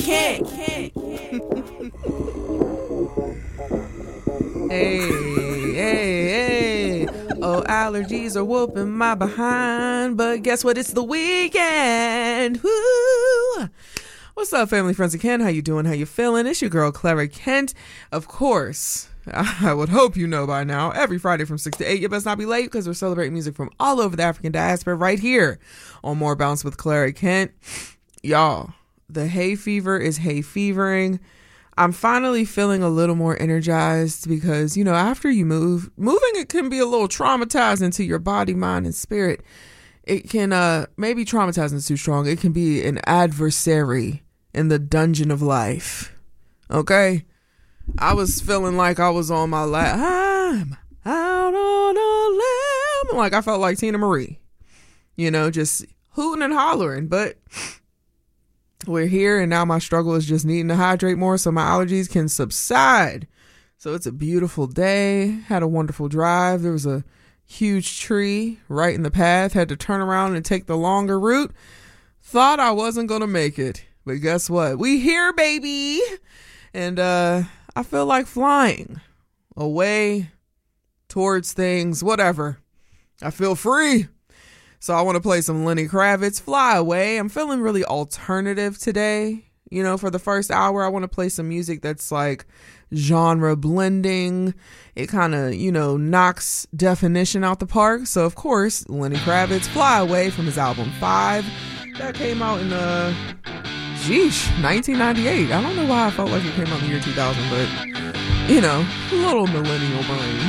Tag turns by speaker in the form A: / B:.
A: Kent. Hey. Oh, allergies are whooping my behind, but guess what? It's the weekend. Woo! What's up, family, friends of Kent? How you doing? How you feeling? It's your girl, Clara Kent. Of course, I would hope you know by now, every Friday from 6 to 8, you best not be late because we're celebrating music from all over the African diaspora right here on More Bounce with Clara Kent. Y'all, the hay fever is hay fevering. I'm finally feeling a little more energized because, you know, after you moving, it can be a little traumatizing to your body, mind, and spirit. It can, maybe traumatizing is too strong. It can be an adversary in the dungeon of life. Okay? I was feeling like I was on my I'm out on a limb. Like I felt like Tina Marie, you know, just hooting and hollering. But we're here, and now my struggle is just needing to hydrate more so my allergies can subside. So it's a beautiful day. Had a wonderful drive. There was a huge tree right in the path. Had to turn around and take the longer route. Thought I wasn't going to make it. But guess what? We here, baby. And I feel like flying away towards things, whatever. I feel free. So I want to play some Lenny Kravitz, Fly Away. I'm feeling really alternative today. You know, for the first hour, I want to play some music that's like genre blending. It kind of, you know, knocks definition out the park. So, of course, Lenny Kravitz, Fly Away from his album 5. That came out in, 1998. I don't know why I felt like it came out in the year 2000, but, you know, a little millennial brain.